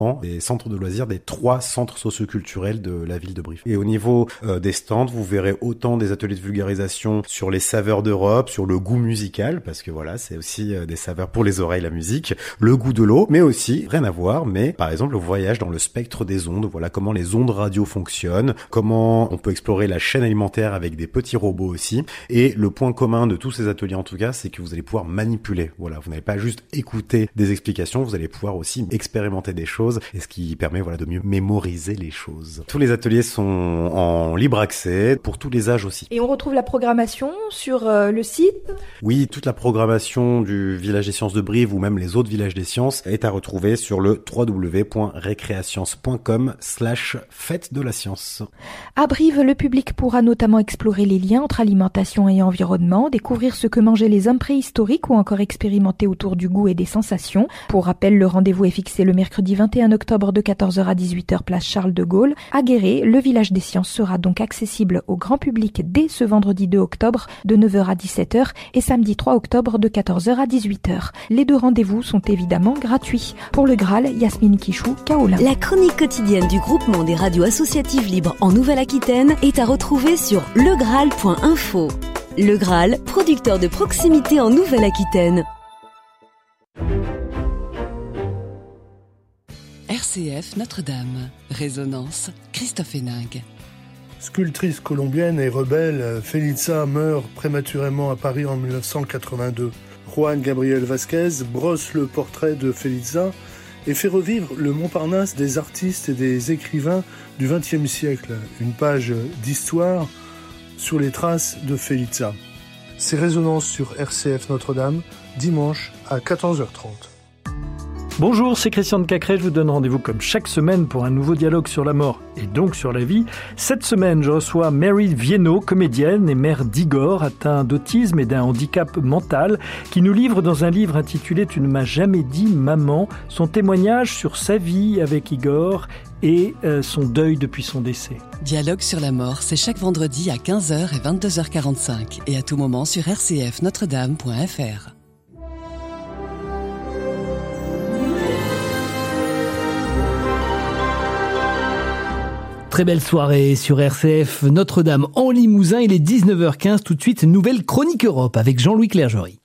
des centres de loisirs des 3 centres socioculturels de la ville de Brive. Et au niveau des stands, vous verrez autant des ateliers de vulgarisation sur les saveurs d'Europe, sur le goût musical, parce que voilà, c'est aussi des saveurs pour les oreilles, la musique, le goût de l'eau, mais aussi, rien à voir, mais par exemple le voyage dans le spectre des ondes, voilà comment les ondes radio fonctionnent, comment on peut explorer la chaîne alimentaire avec des petits robots aussi. Et le point commun de tous ces ateliers en tout cas, c'est que vous allez pouvoir manipuler. Voilà, vous n'allez pas juste écouter des explications, vous allez pouvoir aussi expérimenter des choses, et ce qui permet de mieux mémoriser les choses. Tous les ateliers sont en libre accès pour tous les âges aussi. Et on retrouve la programmation sur le site ? Oui, toute la programmation du Village des Sciences de Brive ou même les autres villages des sciences est à retrouver sur le www.recreascience.com/fête de la science. À Brive, le public pourra notamment explorer les liens entre alimentation et environnement, découvrir ce que mangeaient les hommes préhistoriques ou encore expérimenter autour du goût et des sensations. Pour rappel, le rendez-vous est fixé le mercredi 21 octobre de 14h à 18h place Charles de Gaulle. À Guéret, le village des sciences sera donc accessible au grand public dès ce vendredi 2 octobre de 9h à 17h et samedi 3 octobre de 14h à 18h. Les 2 rendez-vous sont évidemment gratuits. Pour le Graal, Yasmine Kichou, Kaolin. La chronique quotidienne du groupement des radios associatives libres en Nouvelle-Aquitaine est à retrouver sur legraal.info. Le Graal, producteur de proximité en Nouvelle-Aquitaine. RCF Notre-Dame. Résonance, Christophe Héningue. Sculptrice colombienne et rebelle, Felitza meurt prématurément à Paris en 1982. Juan Gabriel Vasquez brosse le portrait de Felitza et fait revivre le Montparnasse des artistes et des écrivains du XXe siècle. Une page d'histoire sur les traces de Felitza. C'est Résonance sur RCF Notre-Dame, dimanche à 14h30. Bonjour, c'est Christian de Cacré, je vous donne rendez-vous comme chaque semaine pour un nouveau dialogue sur la mort et donc sur la vie. Cette semaine, je reçois Mary Viennot, comédienne et mère d'Igor, atteint d'autisme et d'un handicap mental, qui nous livre dans un livre intitulé « Tu ne m'as jamais dit maman » son témoignage sur sa vie avec Igor et son deuil depuis son décès. Dialogue sur la mort, c'est chaque vendredi à 15h et 22h45 et à tout moment sur rcfnotredame.fr. Très belle soirée sur RCF Notre-Dame en Limousin. Il est 19h15. Tout de suite, nouvelle chronique Europe avec Jean-Louis Clergerie.